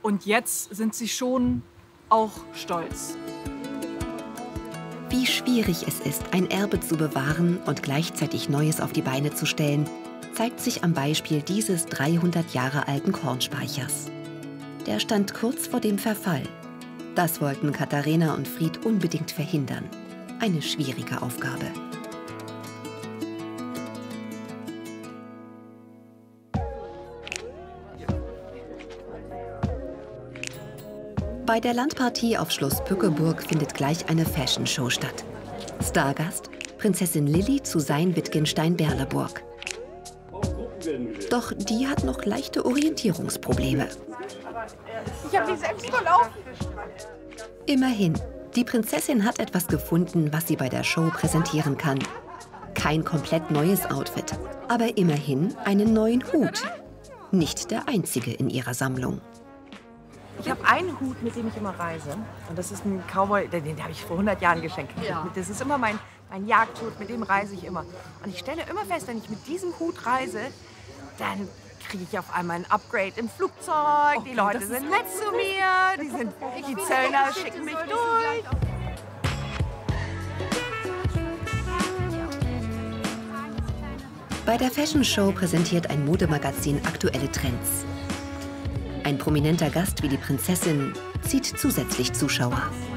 Und jetzt sind sie schon auch stolz. Wie schwierig es ist, ein Erbe zu bewahren und gleichzeitig Neues auf die Beine zu stellen, zeigt sich am Beispiel dieses 300 Jahre alten Kornspeichers. Der stand kurz vor dem Verfall. Das wollten Katharina und Fried unbedingt verhindern. Eine schwierige Aufgabe. Bei der Landpartie auf Schloss Pückeburg findet gleich eine Fashion-Show statt. Stargast Prinzessin Lilli zu Sein-Wittgenstein-Berleburg. Doch die hat noch leichte Orientierungsprobleme. Ich habe mich selbst verlaufen. Immerhin, die Prinzessin hat etwas gefunden, was sie bei der Show präsentieren kann. Kein komplett neues Outfit, aber immerhin einen neuen Hut. Nicht der einzige in ihrer Sammlung. Ich habe einen Hut, mit dem ich immer reise. Und das ist ein Cowboy, den habe ich vor 100 Jahren geschenkt. Ja. Das ist immer mein Jagdhut, mit dem reise ich immer. Und ich stelle immer fest, wenn ich mit diesem Hut reise, dann kriege ich auf einmal ein Upgrade im Flugzeug. Die Leute sind nett zu mir, die Zöllner schicken mich durch. Bei der Fashion Show präsentiert ein Modemagazin aktuelle Trends. Ein prominenter Gast wie die Prinzessin zieht zusätzlich Zuschauer.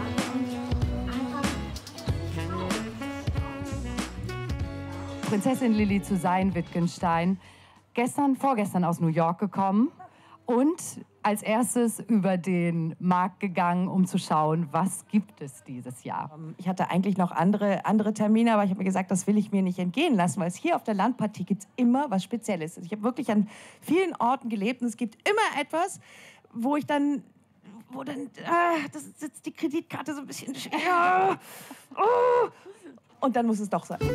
Prinzessin Lilli zu Sein-Wittgenstein, vorgestern aus New York gekommen und als erstes über den Markt gegangen, um zu schauen, was gibt es dieses Jahr. Ich hatte eigentlich noch andere Termine, aber ich habe mir gesagt, das will ich mir nicht entgehen lassen, weil es hier auf der Landpartie gibt es immer was Spezielles. Ich habe wirklich an vielen Orten gelebt und es gibt immer etwas, wo dann das sitzt die Kreditkarte so ein bisschen, und dann muss es doch sein.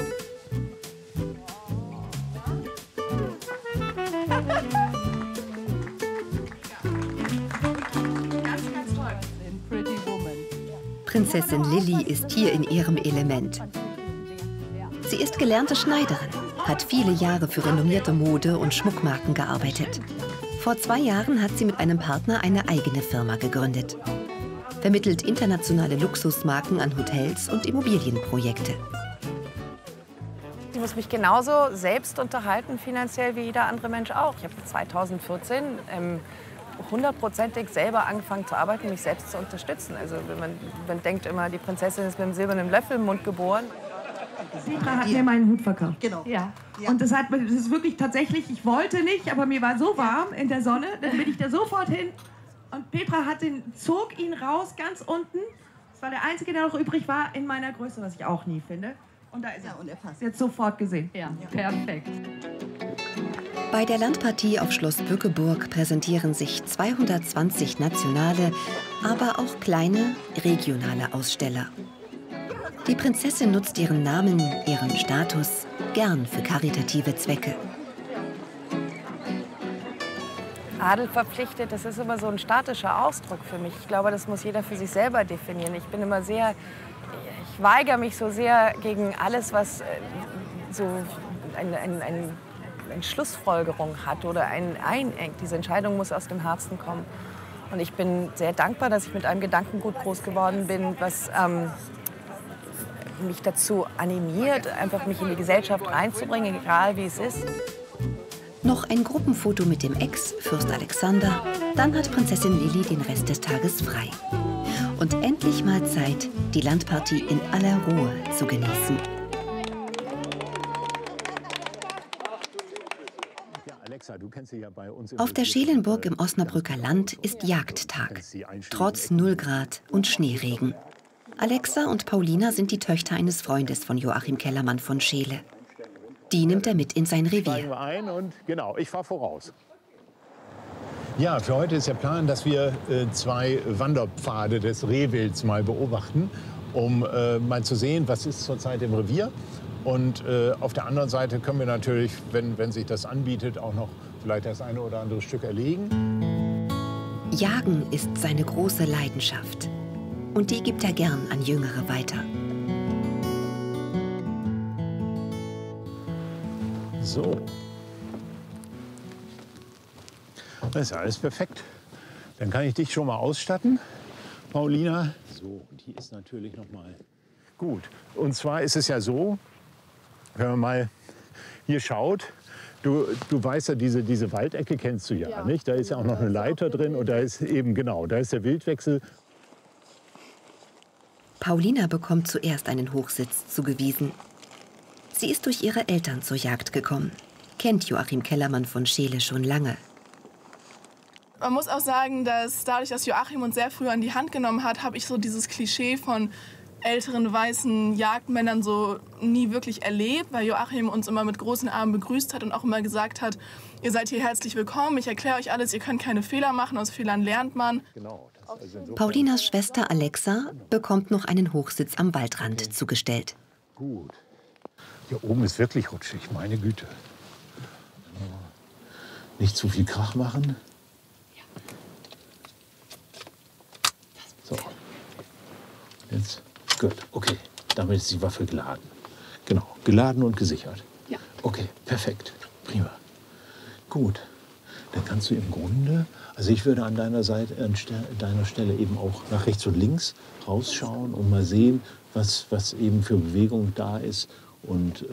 Prinzessin Lilli ist hier in ihrem Element. Sie ist gelernte Schneiderin, hat viele Jahre für renommierte Mode- und Schmuckmarken gearbeitet. Vor 2 Jahren hat sie mit einem Partner eine eigene Firma gegründet. Vermittelt internationale Luxusmarken an Hotels und Immobilienprojekte. Ich muss mich genauso selbst unterhalten, finanziell, wie jeder andere Mensch auch. Ich habe 2014 hundertprozentig selber angefangen zu arbeiten, mich selbst zu unterstützen. Also man denkt immer, die Prinzessin ist mit einem silbernen Löffel im Mund geboren. Petra hat mir meinen Hut verkauft. Genau. Ja. Und das ist wirklich tatsächlich, ich wollte nicht, aber mir war so warm in der Sonne, dann bin ich da sofort hin. Und Petra zog ihn raus, ganz unten. Das war der einzige, der noch übrig war, in meiner Größe, was ich auch nie finde. Und da ist er. Und er passt. Jetzt sofort gesehen. Ja, perfekt. Bei der Landpartie auf Schloss Bückeburg präsentieren sich 220 nationale, aber auch kleine, regionale Aussteller. Die Prinzessin nutzt ihren Namen, ihren Status gern für karitative Zwecke. Adel verpflichtet, das ist immer so ein statischer Ausdruck für mich. Ich glaube, das muss jeder für sich selber definieren. Ich weigere mich so sehr gegen alles, was so eine Schlussfolgerung hat oder einen einengt. Diese Entscheidung muss aus dem Herzen kommen. Und ich bin sehr dankbar, dass ich mit einem Gedankengut groß geworden bin, was mich dazu animiert, einfach mich in die Gesellschaft reinzubringen, egal wie es ist. Noch ein Gruppenfoto mit dem Ex, Fürst Alexander. Dann hat Prinzessin Lilli den Rest des Tages frei. Und endlich mal Zeit, die Landpartie in aller Ruhe zu genießen. Auf der Schelenburg im Osnabrücker Land ist Jagdtag, trotz 0 Grad und Schneeregen. Alexa und Paulina sind die Töchter eines Freundes von Joachim Kellermann von Scheele. Die nimmt er mit in sein Revier. Genau, ich fahre voraus. Ja, für heute ist der Plan, dass wir 2 Wanderpfade des Rehwilds mal beobachten, um mal zu sehen, was ist zurzeit im Revier. Und auf der anderen Seite können wir natürlich, wenn sich das anbietet, auch noch vielleicht das eine oder andere Stück erlegen. Jagen ist seine große Leidenschaft. Und die gibt er gern an Jüngere weiter. So. Das ist alles perfekt. Dann kann ich dich schon mal ausstatten, Paulina. So, und hier ist natürlich noch mal gut. Und zwar ist es ja so, wenn man mal hier schaut, du weißt ja, diese Waldecke kennst du ja, nicht? Da ist ja auch noch eine Leiter drin und da ist eben, genau, da ist der Wildwechsel. Paulina bekommt zuerst einen Hochsitz zugewiesen. Sie ist durch ihre Eltern zur Jagd gekommen, kennt Joachim Kellermann von Scheele schon lange. Man muss auch sagen, dass dadurch, dass Joachim uns sehr früh an die Hand genommen hat, habe ich so dieses Klischee von älteren weißen Jagdmännern so nie wirklich erlebt, weil Joachim uns immer mit großen Armen begrüßt hat und auch immer gesagt hat, ihr seid hier herzlich willkommen, ich erkläre euch alles, ihr könnt keine Fehler machen, aus Fehlern lernt man. Paulinas Schwester Alexa bekommt noch einen Hochsitz am Waldrand zugestellt. Gut. Hier oben ist wirklich rutschig, meine Güte. Nicht zu viel Krach machen. So. Jetzt. Gut, okay. Damit ist die Waffe geladen. Genau, geladen und gesichert. Ja. Okay, perfekt. Prima. Gut. Dann kannst du im Grunde, also ich würde an deiner Stelle eben auch nach rechts und links rausschauen und mal sehen, was eben für Bewegung da ist und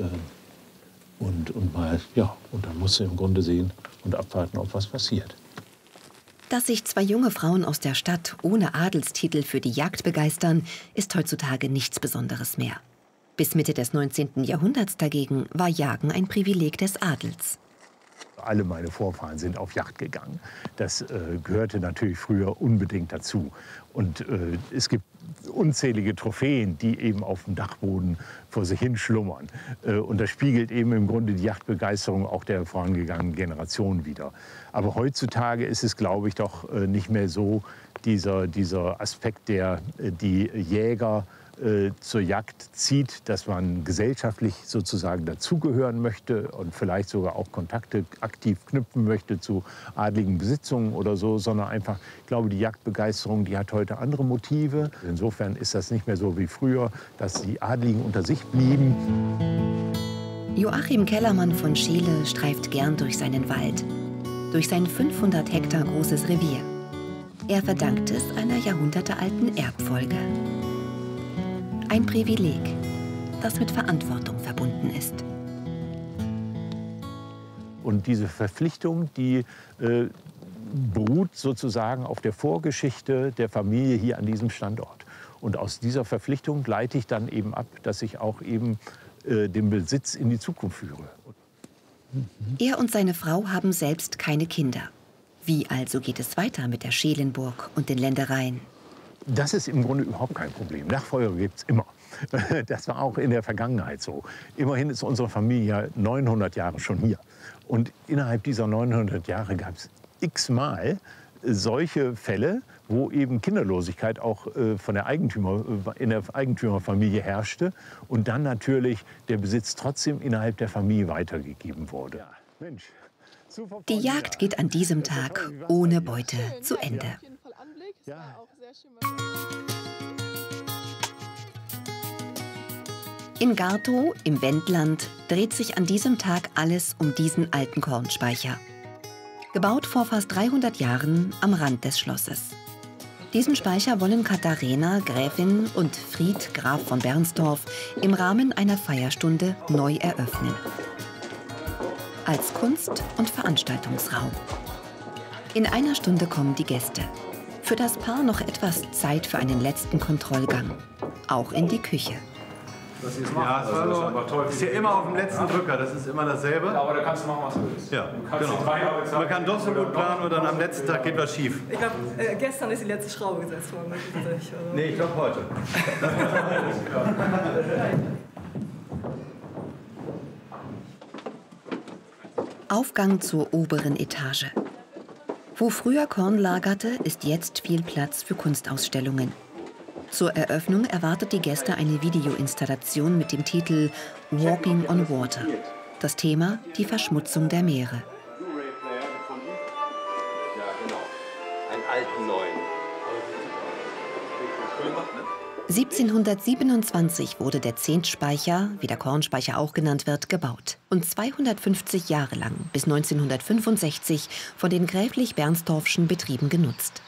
mal, ja, und dann musst du im Grunde sehen und abwarten, ob was passiert. Dass sich zwei junge Frauen aus der Stadt ohne Adelstitel für die Jagd begeistern, ist heutzutage nichts Besonderes mehr. Bis Mitte des 19. Jahrhunderts dagegen war Jagen ein Privileg des Adels. Alle meine Vorfahren sind auf Jagd gegangen. Das gehörte natürlich früher unbedingt dazu. Und es gibt unzählige Trophäen, die eben auf dem Dachboden vor sich hin schlummern. Und das spiegelt eben im Grunde die Jagdbegeisterung auch der vorangegangenen Generation wider. Aber heutzutage ist es, glaube ich, doch nicht mehr so dieser Aspekt, der die Jäger zur Jagd zieht, dass man gesellschaftlich sozusagen dazugehören möchte und vielleicht sogar auch Kontakte aktiv knüpfen möchte zu adligen Besitzungen oder so, sondern einfach, ich glaube, die Jagdbegeisterung, die hat heute andere Motive. Insofern ist das nicht mehr so wie früher, dass die Adligen unter sich blieben. Joachim Kellermann von Scheele streift gern durch seinen Wald, durch sein 500 Hektar großes Revier. Er verdankt es einer jahrhundertealten Erbfolge. Ein Privileg, das mit Verantwortung verbunden ist. Und diese Verpflichtung, die beruht sozusagen auf der Vorgeschichte der Familie hier an diesem Standort. Und aus dieser Verpflichtung leite ich dann eben ab, dass ich auch eben den Besitz in die Zukunft führe. Er und seine Frau haben selbst keine Kinder. Wie also geht es weiter mit der Scheelenburg und den Ländereien? Das ist im Grunde überhaupt kein Problem. Nachfolger gibt es immer. Das war auch in der Vergangenheit so. Immerhin ist unsere Familie 900 Jahre schon hier. Und innerhalb dieser 900 Jahre gab es x-mal solche Fälle, wo eben Kinderlosigkeit auch in der Eigentümerfamilie herrschte und dann natürlich der Besitz trotzdem innerhalb der Familie weitergegeben wurde. Mensch, die Jagd geht an diesem Tag ohne Beute zu Ende. In Gartow im Wendland dreht sich an diesem Tag alles um diesen alten Kornspeicher. Gebaut vor fast 300 Jahren am Rand des Schlosses. Diesen Speicher wollen Katharina, Gräfin und Fried, Graf von Bernstorff, im Rahmen einer Feierstunde neu eröffnen. Als Kunst- und Veranstaltungsraum. In einer Stunde kommen die Gäste. Für das Paar noch etwas Zeit für einen letzten Kontrollgang. Auch in die Küche. Das ist ist ja immer auf dem letzten Drücker, das ist immer dasselbe. Ja, aber da kannst du machen, was du willst. Ja, genau. Man kann doch so gut planen und dann am letzten Tag geht was schief. Ich glaube, gestern ist die letzte Schraube gesetzt worden. Nee, ich glaube heute. Aufgang zur oberen Etage. Wo früher Korn lagerte, ist jetzt viel Platz für Kunstausstellungen. Zur Eröffnung erwartet die Gäste eine Videoinstallation mit dem Titel Walking on Water. Das Thema die Verschmutzung der Meere. Ja, genau. Einen alten neuen. 1727 wurde der Zehntspeicher, wie der Kornspeicher auch genannt wird, gebaut und 250 Jahre lang bis 1965 von den gräflich-bernstorffschen Betrieben genutzt.